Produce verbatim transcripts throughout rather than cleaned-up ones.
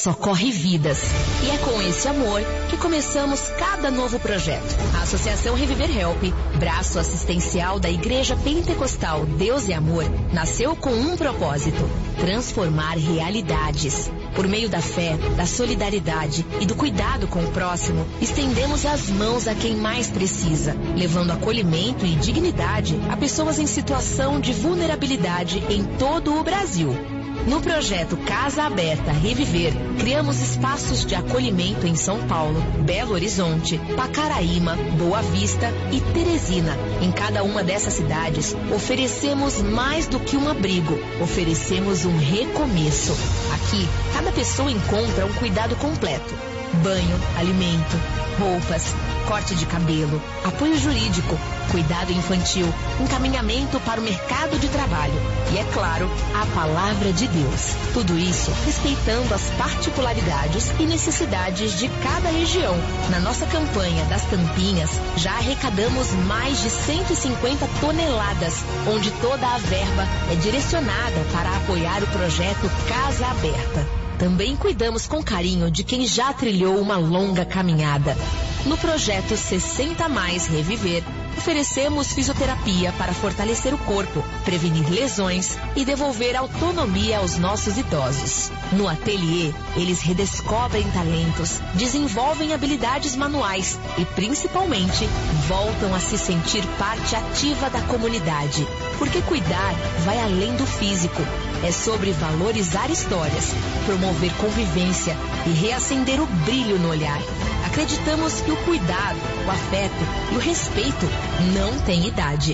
socorre vidas. E é com esse amor que começamos cada novo projeto. A Associação Reviver Help, braço assistencial da Igreja Pentecostal Deus é Amor, nasceu com um propósito: transformar realidades. Por meio da fé, da solidariedade e do cuidado com o próximo, estendemos as mãos a quem mais precisa, levando acolhimento e dignidade a pessoas em situação de vulnerabilidade em todo o Brasil. No projeto Casa Aberta Reviver, criamos espaços de acolhimento em São Paulo, Belo Horizonte, Pacaraíma, Boa Vista e Teresina. Em cada uma dessas cidades, oferecemos mais do que um abrigo, oferecemos um recomeço. Aqui, cada pessoa encontra um cuidado completo: banho, alimento, roupas, corte de cabelo, apoio jurídico, cuidado infantil, encaminhamento para o mercado de trabalho e, é claro, a palavra de Deus. Tudo isso respeitando as particularidades e necessidades de cada região. Na nossa campanha das tampinhas, já arrecadamos mais de cento e cinquenta toneladas, onde toda a verba é direcionada para apoiar o projeto Casa Aberta. Também cuidamos com carinho de quem já trilhou uma longa caminhada. No projeto sessenta mais Reviver, oferecemos fisioterapia para fortalecer o corpo, prevenir lesões e devolver autonomia aos nossos idosos. No ateliê, eles redescobrem talentos, desenvolvem habilidades manuais e, principalmente, voltam a se sentir parte ativa da comunidade. Porque cuidar vai além do físico. É sobre valorizar histórias, promover convivência e reacender o brilho no olhar. Acreditamos que o cuidado, o afeto e o respeito não têm idade.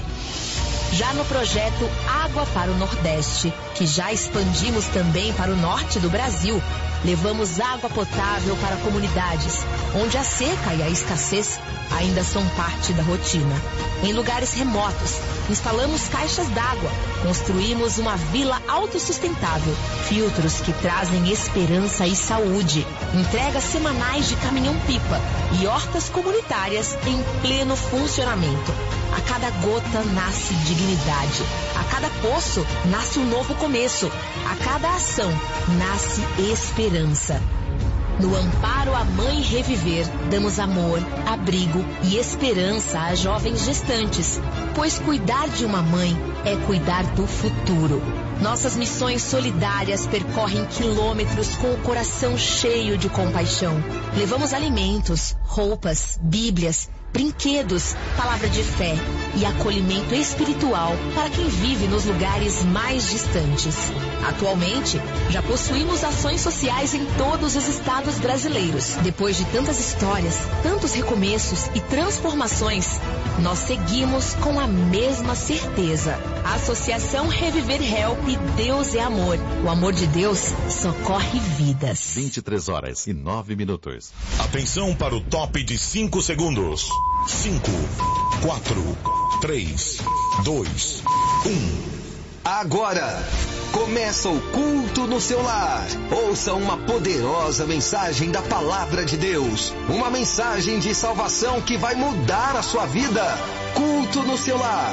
Já no projeto Água para o Nordeste, que já expandimos também para o norte do Brasil, levamos água potável para comunidades onde a seca e a escassez ainda são parte da rotina. Em lugares remotos, instalamos caixas d'água, construímos uma vila autossustentável, filtros que trazem esperança e saúde, entregas semanais de caminhão-pipa e hortas comunitárias em pleno funcionamento. A cada gota nasce dignidade, a cada poço nasce um novo começo, a cada ação nasce esperança. No Amparo à Mãe Reviver, damos amor, abrigo e esperança a jovens gestantes, pois cuidar de uma mãe é cuidar do futuro. Nossas missões solidárias percorrem quilômetros com o coração cheio de compaixão. Levamos alimentos, roupas, bíblias, brinquedos, palavra de fé e acolhimento espiritual para quem vive nos lugares mais distantes. Atualmente, já possuímos ações sociais em todos os estados brasileiros. Depois de tantas histórias, tantos recomeços e transformações, nós seguimos com a mesma certeza. A Associação Reviver Help, Deus é Amor. O amor de Deus socorre vidas. vinte e três horas e nove minutos. Atenção para o top de cinco segundos. cinco, quatro, três, dois, um. Agora começa o culto no seu lar. Ouça uma poderosa mensagem da palavra de Deus. Uma mensagem de salvação que vai mudar a sua vida. Culto no seu lar.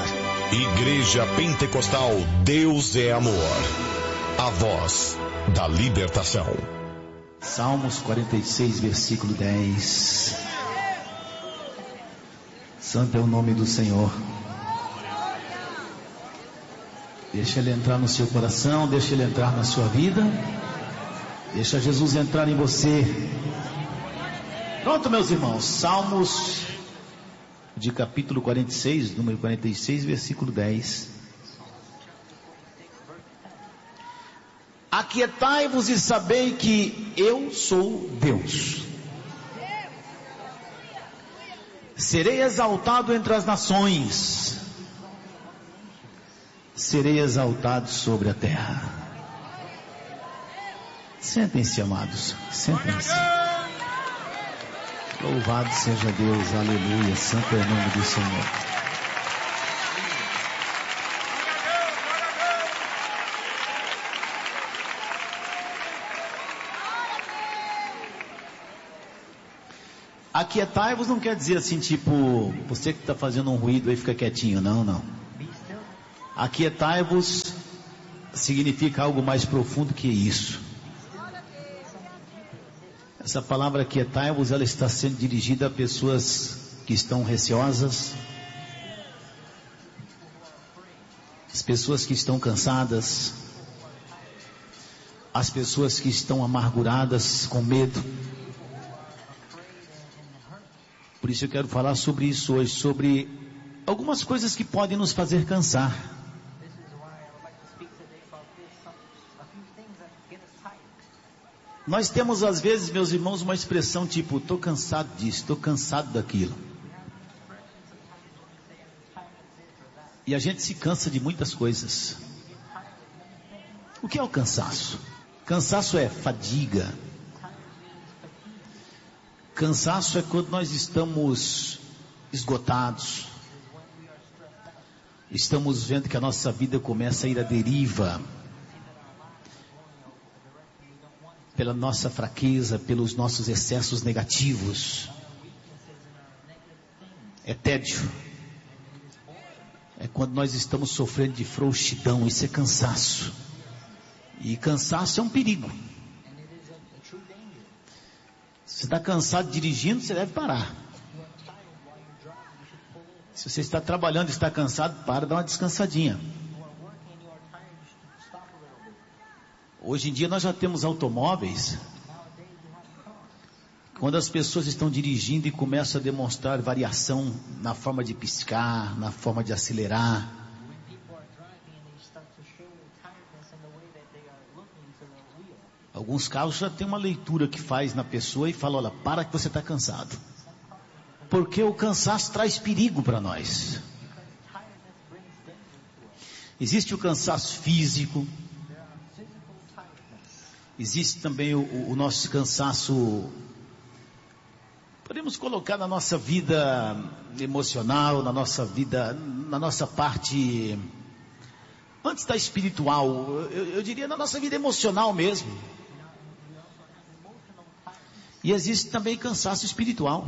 Igreja Pentecostal Deus é Amor. A voz da libertação. Salmos quarenta e seis, versículo dez. Santo é o nome do Senhor. Deixa Ele entrar no seu coração, deixa Ele entrar na sua vida, deixa Jesus entrar em você. Pronto, meus irmãos, Salmos de capítulo quarenta e seis, número quarenta e seis, versículo dez. Aquietai-vos e sabei que eu sou Deus. Serei exaltado entre as nações, serei exaltado sobre a terra. Sentem-se, amados, sentem-se. Louvado seja Deus, aleluia, santo é o nome do Senhor. Aquietai-vos não quer dizer assim, tipo, você que está fazendo um ruído aí fica quietinho, não, não. Aquietai-vos significa algo mais profundo que isso. Essa palavra aquietai-vos, ela está sendo dirigida a pessoas que estão receosas, as pessoas que estão cansadas, as pessoas que estão amarguradas, com medo. Por isso eu quero falar sobre isso hoje, sobre algumas coisas que podem nos fazer cansar. Nós temos às vezes, meus irmãos, uma expressão tipo, estou cansado disso, estou cansado daquilo. E a gente se cansa de muitas coisas. O que é o cansaço? Cansaço é fadiga. Cansaço é quando nós estamos esgotados. Estamos vendo que a nossa vida começa a ir à deriva. Pela nossa fraqueza, pelos nossos excessos negativos. É tédio. É quando nós estamos sofrendo de frouxidão, isso é cansaço. E cansaço é um perigo. Se você está cansado dirigindo, você deve parar. Se você está trabalhando e está cansado, para, dá uma descansadinha. Hoje em dia nós já temos automóveis, quando as pessoas estão dirigindo e começam a demonstrar variação na forma de piscar, na forma de acelerar. Alguns carros já tem uma leitura que faz na pessoa e fala, olha, para que você está cansado. Porque o cansaço traz perigo para nós. Existe o cansaço físico. Existe também o, o nosso cansaço, podemos colocar na nossa vida emocional, na nossa vida, na nossa parte, antes da espiritual, eu, eu diria na nossa vida emocional mesmo. E existe também cansaço espiritual.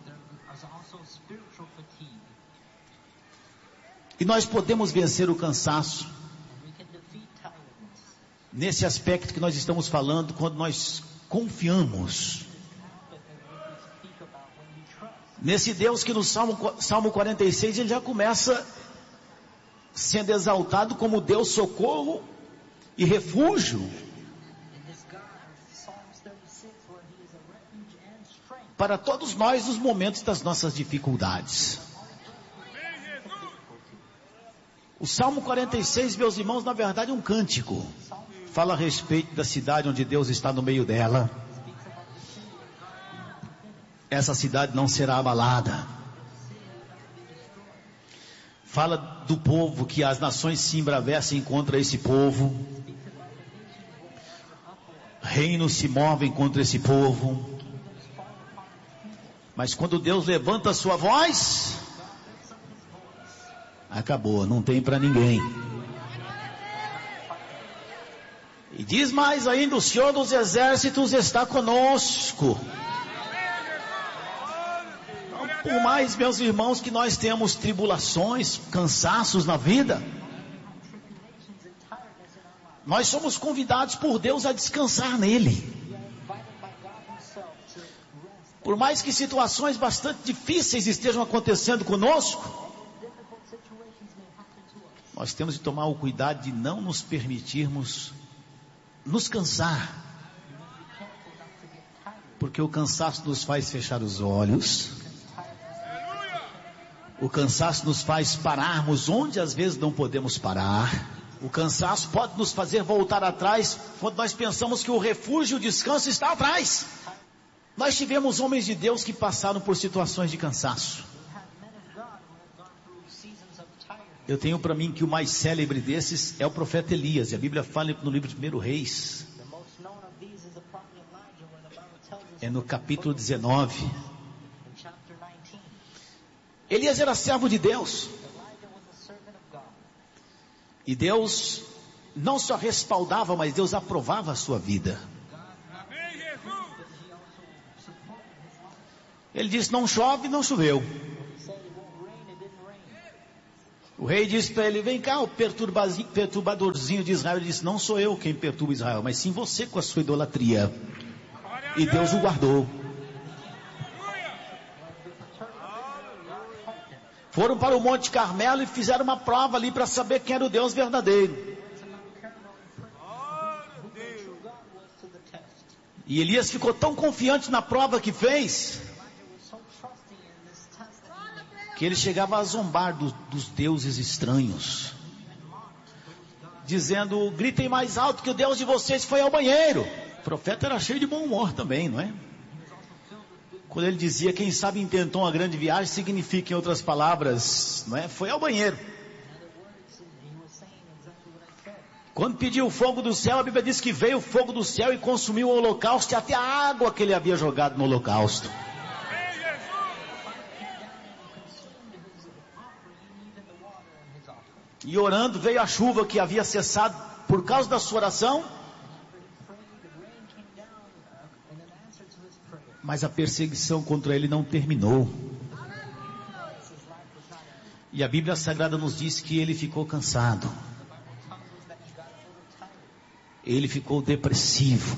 E nós podemos vencer o cansaço nesse aspecto que nós estamos falando, quando nós confiamos nesse Deus que no Salmo, Salmo quarenta e seis, ele já começa sendo exaltado como Deus socorro e refúgio para todos nós nos momentos das nossas dificuldades. O Salmo quarenta e seis, meus irmãos, na verdade é um cântico. Fala a respeito da cidade onde Deus está no meio dela. Essa cidade não será abalada. Fala do povo, que as nações se embravecem contra esse povo. Reinos se movem contra esse povo. Mas quando Deus levanta a sua voz, acabou, não tem para ninguém. E diz mais ainda, o Senhor dos Exércitos está conosco. Por mais, meus irmãos, que nós temos tribulações, cansaços na vida, nós somos convidados por Deus a descansar nele. Por mais que situações bastante difíceis estejam acontecendo conosco, nós temos de tomar o cuidado de não nos permitirmos nos cansar, porque o cansaço nos faz fechar os olhos, o cansaço nos faz pararmos onde às vezes não podemos parar, o cansaço pode nos fazer voltar atrás, quando nós pensamos que o refúgio, o descanso está atrás. Nós tivemos homens de Deus que passaram por situações de cansaço. Eu tenho para mim que o mais célebre desses é o profeta Elias, e a Bíblia fala no livro de primeiro Reis, é no capítulo dezenove. Elias era servo de Deus, e Deus não só respaldava, mas Deus aprovava a sua vida. Ele disse, não chove, não choveu. O rei disse para ele, vem cá, o perturbadorzinho de Israel. Ele disse, não sou eu quem perturba Israel, mas sim você com a sua idolatria. E Deus o guardou. Foram para o Monte Carmelo e fizeram uma prova ali para saber quem era o Deus verdadeiro. E Elias ficou tão confiante na prova que fez, que ele chegava a zombar do, dos deuses estranhos, dizendo: gritem mais alto que o Deus de vocês foi ao banheiro. O profeta era cheio de bom humor também, não é? Quando ele dizia: quem sabe intentou uma grande viagem, significa, em outras palavras, não é? Foi ao banheiro. Quando pediu o fogo do céu, a Bíblia diz que veio o fogo do céu e consumiu o holocausto e até a água que ele havia jogado no holocausto. E orando, veio a chuva que havia cessado por causa da sua oração. Mas a perseguição contra ele não terminou. E a Bíblia Sagrada nos diz que ele ficou cansado. Ele ficou depressivo.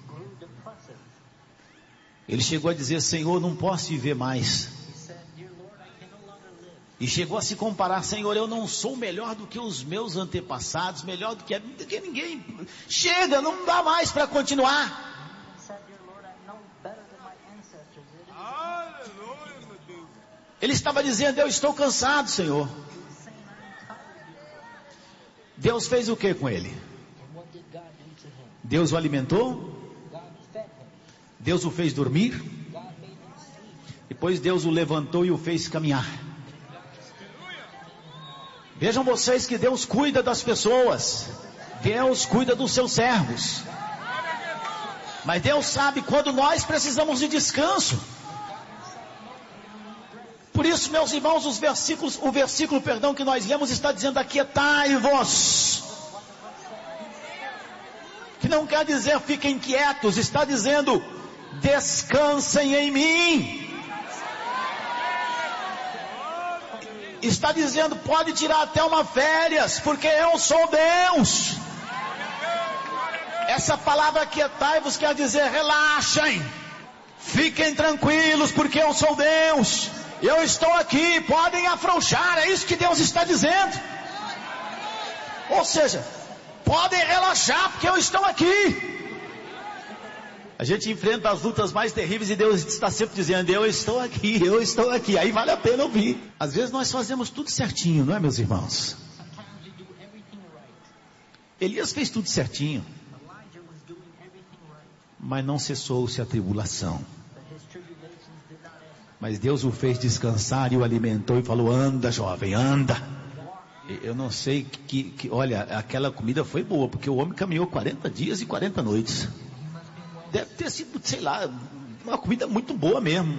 Ele chegou a dizer: Senhor, não posso viver mais. E chegou a se comparar: Senhor, eu não sou melhor do que os meus antepassados, melhor do que, do que ninguém. Chega, não dá mais para continuar. Ele estava dizendo: eu estou cansado, Senhor. Deus fez o que com ele? Deus o alimentou? Deus o fez dormir? Depois Deus o levantou e o fez caminhar. Vejam vocês que Deus cuida das pessoas. Deus cuida dos seus servos. Mas Deus sabe quando nós precisamos de descanso. Por isso, meus irmãos, os versículos, o versículo, perdão, que nós lemos está dizendo: aquietai-vos. Que não quer dizer fiquem quietos, está dizendo: descansem em mim. Está dizendo: pode tirar até uma férias, porque eu sou Deus. Essa palavra aquietai-vos quer dizer: relaxem, fiquem tranquilos, porque eu sou Deus. Eu estou aqui, podem afrouxar, é isso que Deus está dizendo. Ou seja, podem relaxar, porque eu estou aqui. A gente enfrenta as lutas mais terríveis e Deus está sempre dizendo: eu estou aqui, eu estou aqui. Aí vale a pena ouvir. Às vezes nós fazemos tudo certinho, não é, meus irmãos? Elias fez tudo certinho, mas não cessou-se a tribulação. Mas Deus o fez descansar e o alimentou e falou: anda, jovem, anda. Eu não sei que, que, olha, aquela comida foi boa, porque o homem caminhou quarenta dias e quarenta noites. Deve ter sido, sei lá, uma comida muito boa mesmo.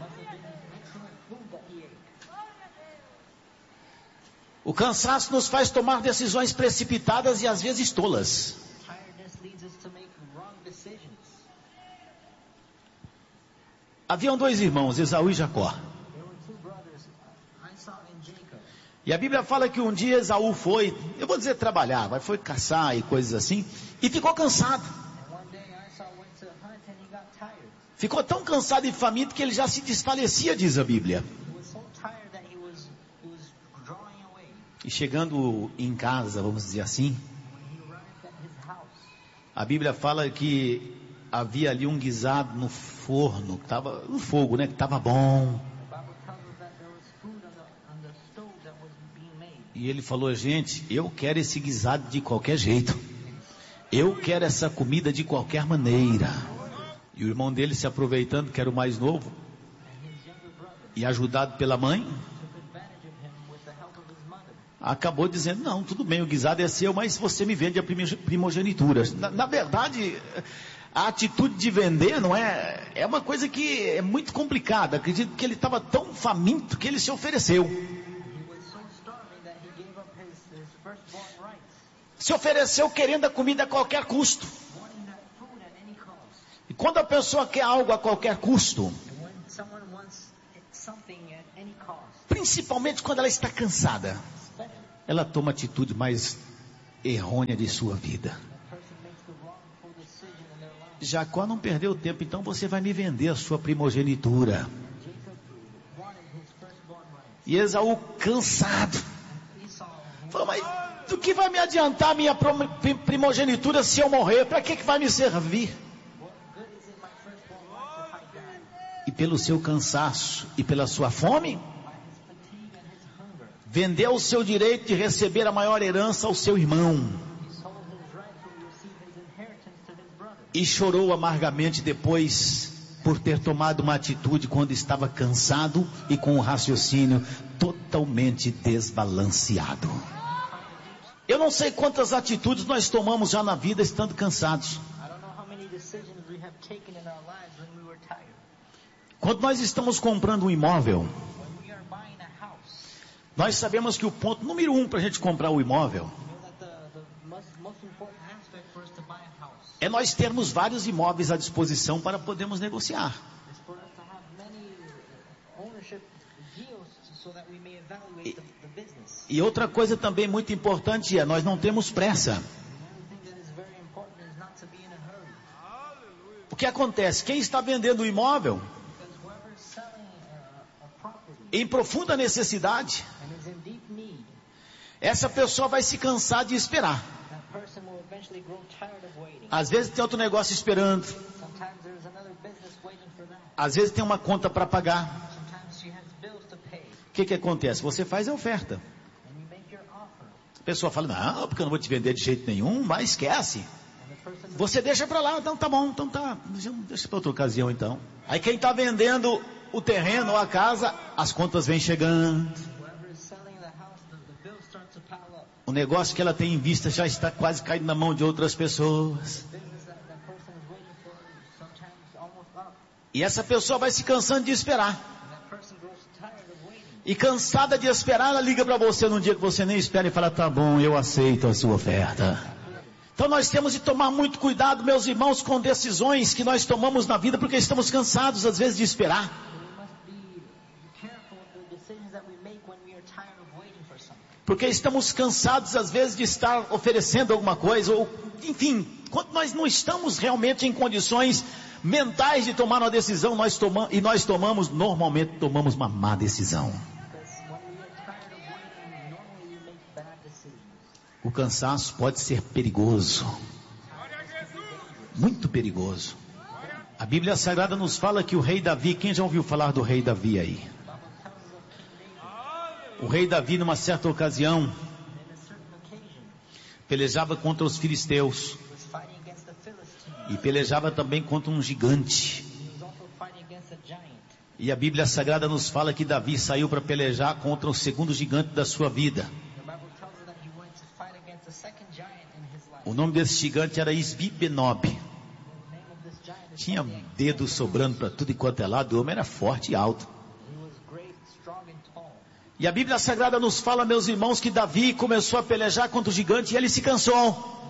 O cansaço nos faz tomar decisões precipitadas e às vezes tolas. Haviam dois irmãos, Esaú e Jacó. E a Bíblia fala que um dia Esaú foi, eu vou dizer trabalhar, mas foi caçar e coisas assim, e ficou cansado. Ficou tão cansado e faminto que ele já se desfalecia, diz a Bíblia. E chegando em casa, vamos dizer assim, a Bíblia fala que havia ali um guisado no forno, que tava, no fogo, né, que estava bom. E ele falou: gente, eu quero esse guisado de qualquer jeito. Eu quero essa comida de qualquer maneira. E o irmão dele, se aproveitando, que era o mais novo, e ajudado pela mãe, acabou dizendo: não, tudo bem, o guisado é seu, mas você me vende a primogenitura. Na, na verdade, a atitude de vender, não é, é uma coisa que é muito complicada. Acredito que ele estava tão faminto que ele se ofereceu. Se ofereceu querendo a comida a qualquer custo. E quando a pessoa quer algo a qualquer custo, principalmente quando ela está cansada, ela toma a atitude mais errônea de sua vida. Jacó não perdeu tempo, então você vai me vender a sua primogenitura. E Esaú, cansado, falou, mas do que vai me adiantar a minha primogenitura se eu morrer? Para que, que vai me servir? E pelo seu cansaço e pela sua fome, vendeu o seu direito de receber a maior herança ao seu irmão. E chorou amargamente depois por ter tomado uma atitude quando estava cansado e com o raciocínio totalmente desbalanceado. Eu não sei quantas atitudes nós tomamos já na vida estando cansados. Quando nós estamos comprando um imóvel, nós sabemos que o ponto número um para a gente comprar o imóvel é nós termos vários imóveis à disposição para podermos negociar. E, e outra coisa também muito importante é, nós não temos pressa. O que acontece? Quem está vendendo o imóvel em profunda necessidade, essa pessoa vai se cansar de esperar. Às vezes tem outro negócio esperando. Às vezes tem uma conta para pagar. O que que acontece? Você faz a oferta. A pessoa fala, não, porque eu não vou te vender de jeito nenhum, mas esquece. Você deixa para lá, então tá bom, então tá, deixa para outra ocasião então. Aí quem está vendendo o terreno ou a casa, as contas vêm chegando. O negócio que ela tem em vista já está quase caindo na mão de outras pessoas. E essa pessoa vai se cansando de esperar. E cansada de esperar, ela liga para você num dia que você nem espera e fala, tá bom, eu aceito a sua oferta. Então nós temos de tomar muito cuidado, meus irmãos, com decisões que nós tomamos na vida, porque estamos cansados às vezes de esperar. Porque estamos cansados às vezes de estar oferecendo alguma coisa, ou enfim, quando nós não estamos realmente em condições mentais de tomar uma decisão, nós tomamos, e nós tomamos, normalmente tomamos uma má decisão. O cansaço pode ser perigoso, muito perigoso. A Bíblia Sagrada nos fala que o rei Davi, quem já ouviu falar do rei Davi aí? O rei Davi, numa certa ocasião, pelejava contra os filisteus e pelejava também contra um gigante. E a Bíblia Sagrada nos fala que Davi saiu para pelejar contra o segundo gigante da sua vida. O nome desse gigante era Isbi-Benob. Tinha dedos sobrando para tudo e quanto é lado. O homem era forte e alto. E a Bíblia Sagrada nos fala, meus irmãos, que Davi começou a pelejar contra o gigante e ele se cansou.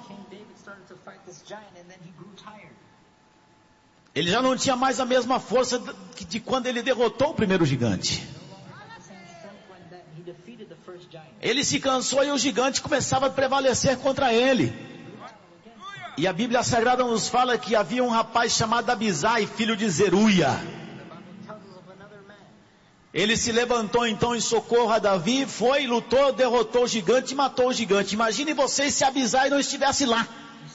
Ele já não tinha mais a mesma força de quando ele derrotou o primeiro gigante. Ele se cansou e o gigante começava a prevalecer contra ele. E a Bíblia Sagrada nos fala que havia um rapaz chamado Abisai, filho de Zeruia. Ele se levantou então em socorro a Davi, foi, lutou, derrotou o gigante e matou o gigante. Imagine vocês se Abisai não estivesse lá.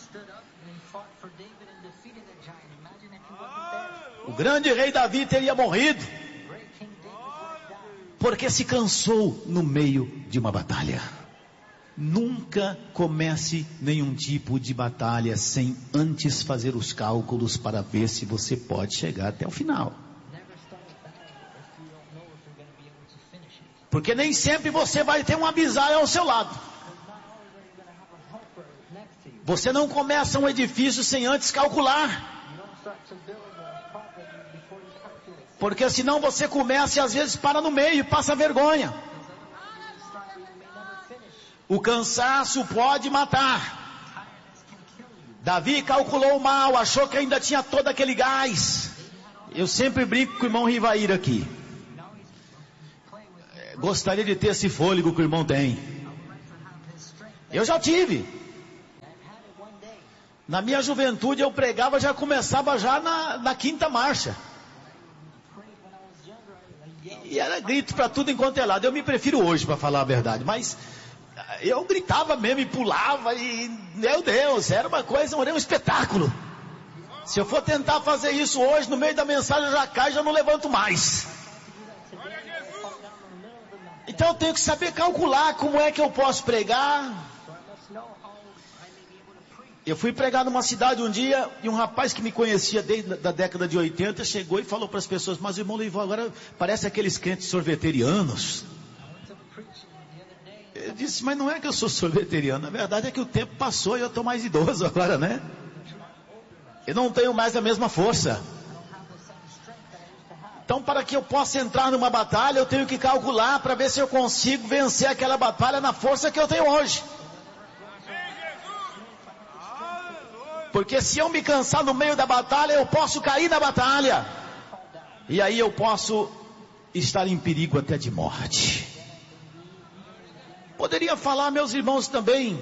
O grande rei Davi teria morrido, porque se cansou no meio de uma batalha. Nunca comece nenhum tipo de batalha sem antes fazer os cálculos para ver se você pode chegar até o final. Porque nem sempre você vai ter um Abisai ao seu lado. Você não começa um edifício sem antes calcular. Porque senão você começa e às vezes para no meio e passa vergonha. O cansaço pode matar. Davi calculou mal, achou que ainda tinha todo aquele gás. Eu sempre brinco com o irmão Rivaíra aqui. Gostaria de ter esse fôlego que o irmão tem. Eu já tive. Na minha juventude eu pregava, já começava já na, na quinta marcha. E era grito para tudo enquanto é lado. Eu me prefiro hoje, para falar a verdade, mas eu gritava mesmo e pulava e, meu Deus, era uma coisa, era um espetáculo. Se eu for tentar fazer isso hoje, no meio da mensagem eu já caio, já não levanto mais. Então eu tenho que saber calcular como é que eu posso pregar. Eu fui pregar numa cidade um dia, e um rapaz que me conhecia desde a década de oitenta, chegou e falou para as pessoas, mas irmão Lourival, agora parece aqueles crentes sorveterianos. Eu disse, mas não é que eu sou sorveteriano, na verdade é que o tempo passou e eu estou mais idoso agora, né? Eu não tenho mais a mesma força. Então, para que eu possa entrar numa batalha, eu tenho que calcular para ver se eu consigo vencer aquela batalha na força que eu tenho hoje. Porque se eu me cansar no meio da batalha, eu posso cair na batalha. E aí eu posso estar em perigo até de morte. Poderia falar, meus irmãos, também,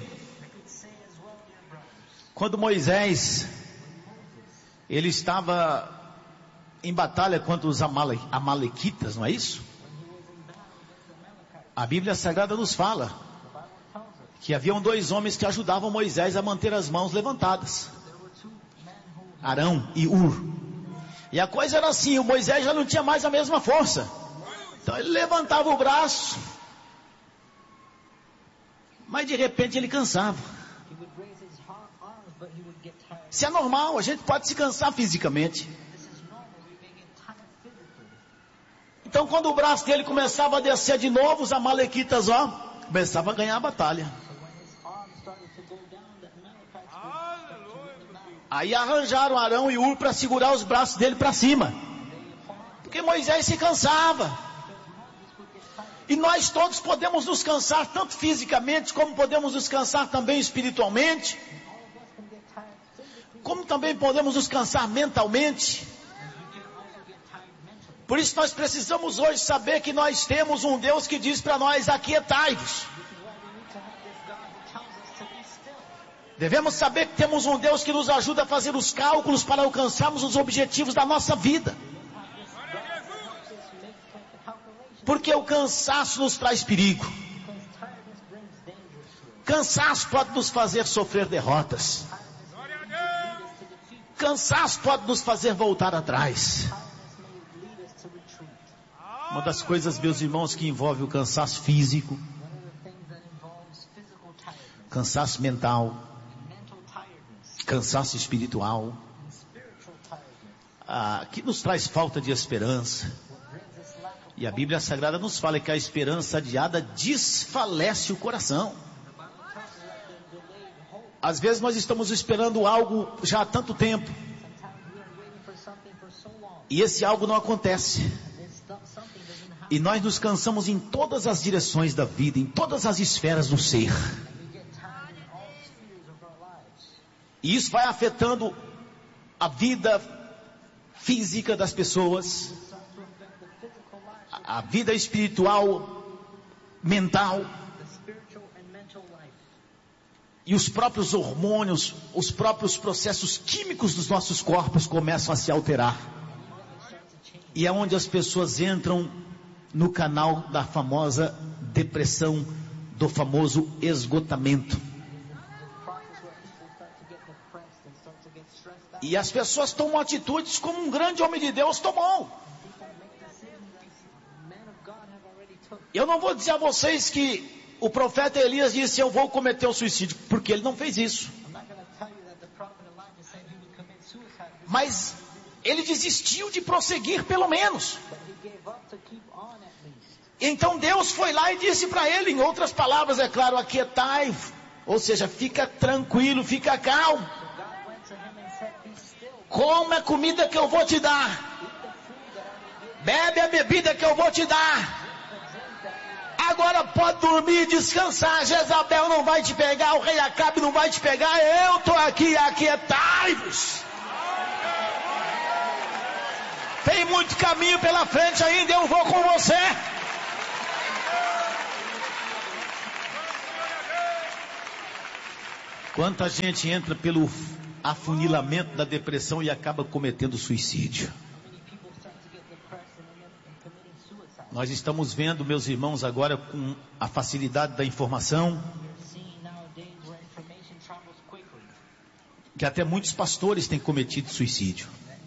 quando Moisés, ele estava em batalha contra os amale, amalequitas, não é isso? A Bíblia Sagrada nos fala que haviam dois homens que ajudavam Moisés a manter as mãos levantadas. Arão e Ur. E a coisa era assim, o Moisés já não tinha mais a mesma força. Então ele levantava o braço, mas de repente ele cansava. Isso é normal, a gente pode se cansar fisicamente. Então quando o braço dele começava a descer de novo, os amalequitas, ó, começavam a ganhar a batalha. Aí arranjaram Arão e Ur para segurar os braços dele para cima. Porque Moisés se cansava. E nós todos podemos nos cansar, tanto fisicamente, como podemos nos cansar também espiritualmente. Como também podemos nos cansar mentalmente. Por isso nós precisamos hoje saber que nós temos um Deus que diz para nós, aquietai-vos. Devemos saber que temos um Deus que nos ajuda a fazer os cálculos para alcançarmos os objetivos da nossa vida. Porque o cansaço nos traz perigo. Cansaço pode nos fazer sofrer derrotas. Cansaço pode nos fazer voltar atrás. Uma das coisas, meus irmãos, que envolve o cansaço físico, cansaço mental, cansaço espiritual, ah, que nos traz falta de esperança. E a Bíblia Sagrada nos fala que a esperança adiada desfalece o coração. Às vezes nós estamos esperando algo já há tanto tempo, e esse algo não acontece. E nós nos cansamos em todas as direções da vida, em todas as esferas do ser. E isso vai afetando a vida física das pessoas, a, a vida espiritual, mental, e os próprios hormônios, os próprios processos químicos dos nossos corpos começam a se alterar. E é onde as pessoas entram no canal da famosa depressão, do famoso esgotamento. E as pessoas tomam atitudes como um grande homem de Deus tomou. Eu não vou dizer a vocês que o profeta Elias disse, eu vou cometer o suicídio, porque ele não fez isso. Mas ele desistiu de prosseguir pelo menos. Então Deus foi lá e disse para ele, em outras palavras, é claro, aquietai, ou seja, fica tranquilo, fica calmo. Come a comida que eu vou te dar. Bebe a bebida que eu vou te dar. Agora pode dormir e descansar. Jezabel não vai te pegar, o rei Acabe não vai te pegar. Eu estou aqui, aquietai-vos. Tem muito caminho pela frente ainda, eu vou com você. Quanta gente entra pelo afunilamento da depressão e acaba cometendo suicídio. Nós estamos vendo, meus irmãos, agora com a facilidade da informação, que até muitos pastores têm cometido suicídio.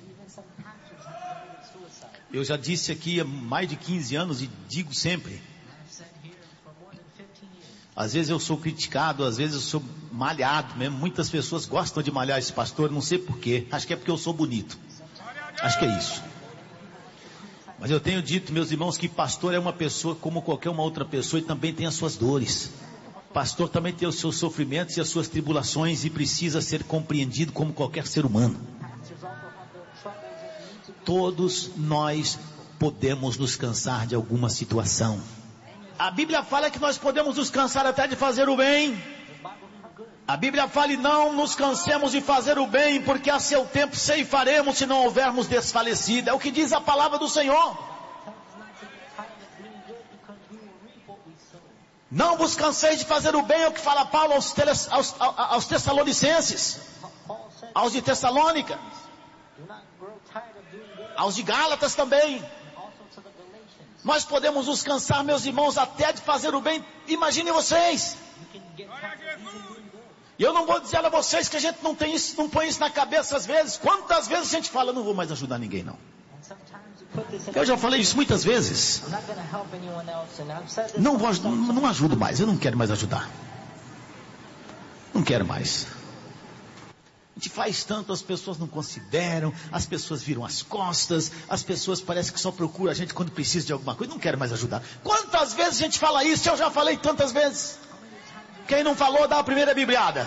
Eu já disse aqui há mais de quinze anos e digo sempre, às vezes eu sou criticado, às vezes eu sou malhado mesmo. Muitas pessoas gostam de malhar esse pastor, não sei porquê. Acho que é porque eu sou bonito. Acho que é isso. Mas eu tenho dito, meus irmãos, que pastor é uma pessoa como qualquer uma outra pessoa e também tem as suas dores. Pastor também tem os seus sofrimentos e as suas tribulações e precisa ser compreendido como qualquer ser humano. Todos nós podemos nos cansar de alguma situação. A Bíblia fala que nós podemos nos cansar até de fazer o bem. A Bíblia fala: e não nos cansemos de fazer o bem, porque a seu tempo ceifaremos se não houvermos desfalecido. É o que diz a palavra do Senhor. Não vos canseis de fazer o bem, é o que fala Paulo aos, teles, aos, aos Tessalonicenses, aos de Tessalônica, aos de Gálatas também. Nós podemos nos cansar, meus irmãos, até de fazer o bem. Imaginem vocês. E eu não vou dizer a vocês que a gente não tem isso, não põe isso na cabeça às vezes. Quantas vezes a gente fala: não vou mais ajudar ninguém não. Eu já falei isso muitas vezes. Não vou, não, não ajudo mais, eu não quero mais ajudar. Não quero mais. A gente faz tanto, as pessoas não consideram, as pessoas viram as costas, as pessoas parecem que só procuram a gente quando precisa de alguma coisa. Não quero mais ajudar. Quantas vezes a gente fala isso? Eu já falei tantas vezes. Quem não falou, dá a primeira bibliada.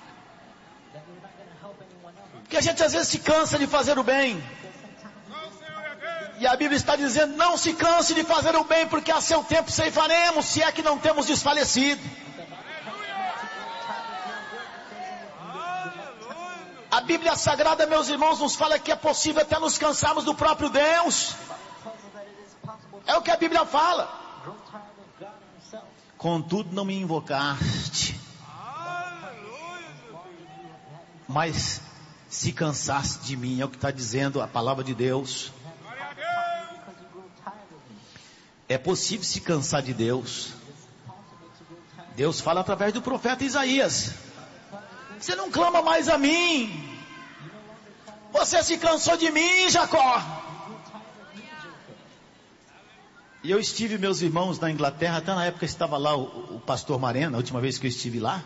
Porque a gente às vezes se cansa de fazer o bem. E a Bíblia está dizendo: não se canse de fazer o bem, porque a seu tempo ceifaremos, se é que não temos desfalecido. A Bíblia Sagrada, meus irmãos, nos fala que é possível até nos cansarmos do próprio Deus. É o que a Bíblia fala. Contudo não me invocaste, mas se cansaste de mim. É o que está dizendo a palavra de Deus. É possível se cansar de Deus. Deus fala através do profeta Isaías: você não clama mais a mim. Você se cansou de mim, Jacó. E eu estive, meus irmãos, na Inglaterra. Até na época estava lá o, o pastor Marena, a última vez que eu estive lá.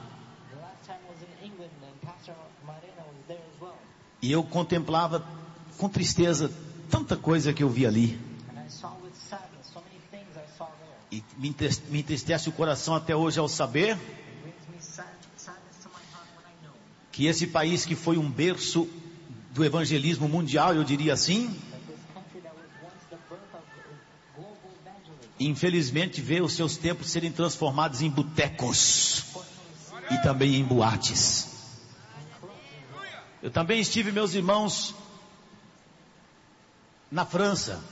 E eu contemplava com tristeza tanta coisa que eu vi ali. E me entristece o coração até hoje ao saber que esse país que foi um berço do evangelismo mundial, eu diria assim, infelizmente vê os seus templos serem transformados em botecos e também em boates. Eu também estive, meus irmãos, na França.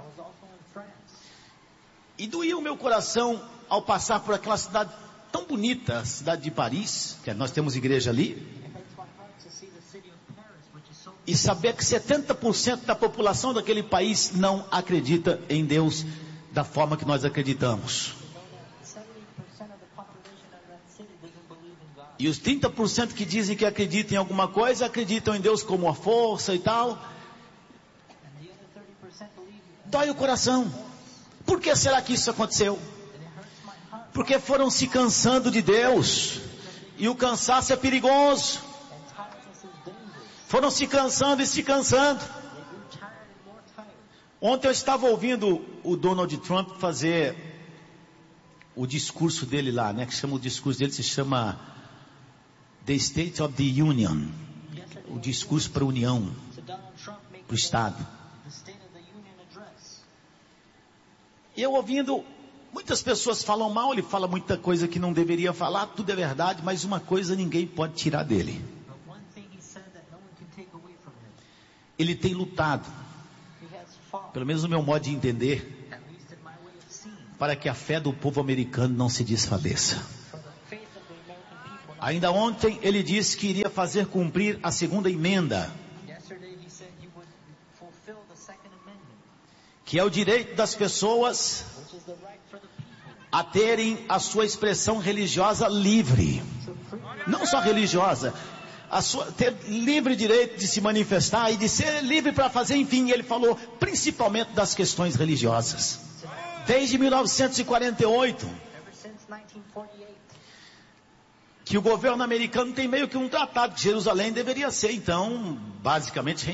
E doía o meu coração ao passar por aquela cidade tão bonita, a cidade de Paris, que nós temos igreja ali, e saber que setenta por cento da população daquele país não acredita em Deus da forma que nós acreditamos. E os trinta por cento que dizem que acreditam em alguma coisa, acreditam em Deus como a força e tal. Dói o coração. Por que será que isso aconteceu? Porque foram se cansando de Deus. E o cansaço é perigoso. Foram se cansando e se cansando. Ontem eu estava ouvindo o Donald Trump fazer o discurso dele lá, né? Que chama, o discurso dele se chama The State of the Union. O discurso para a União, para o Estado. E eu ouvindo, muitas pessoas falam mal, ele fala muita coisa que não deveria falar, tudo é verdade, mas uma coisa ninguém pode tirar dele. Ele tem lutado, pelo menos no meu modo de entender, para que a fé do povo americano não se desfaleça. Ainda ontem ele disse que iria fazer cumprir a segunda emenda, que é o direito das pessoas a terem a sua expressão religiosa livre. Não só religiosa, a sua, ter livre direito de se manifestar e de ser livre para fazer, enfim, ele falou principalmente das questões religiosas. Desde mil novecentos e quarenta e oito, que o governo americano tem meio que um tratado que Jerusalém deveria ser, então, basicamente,